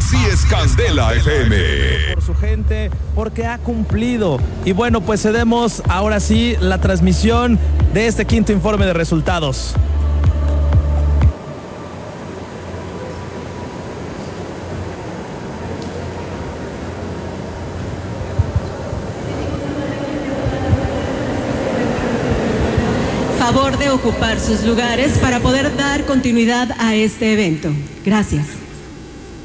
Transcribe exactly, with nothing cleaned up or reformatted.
Así es Candela F M. Por su gente, porque ha cumplido. Y bueno, pues cedemos ahora sí la transmisión de este quinto informe de resultados. Favor de ocupar sus lugares para poder dar continuidad a este evento. Gracias.